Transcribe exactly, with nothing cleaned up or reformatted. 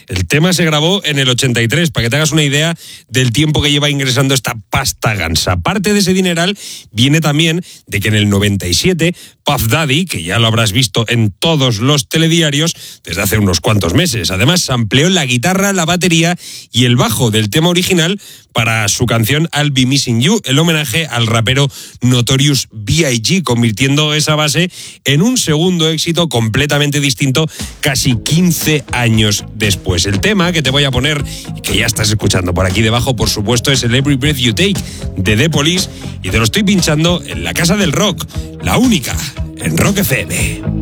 El tema se grabó en el ochenta y tres, para que te hagas una idea del tiempo que lleva ingresando esta pasta gansa. Parte de ese dineral viene también de que en el noventa y siete Puff Daddy, que ya lo habrás visto en todos los telediarios desde hace unos cuantos meses, además sampleó la guitarra, la batería y el bajo del tema original para su canción I'll Be Missing You, el homenaje al rapero Notorious B I G, convirtiendo esa base en un segundo éxito completamente distinto casi quince años después. El tema que te voy a poner, y que ya estás escuchando por aquí debajo, por supuesto, es el Every Breath You Take de The Police, y te lo estoy pinchando en la Casa del Rock, la única en Rock F M.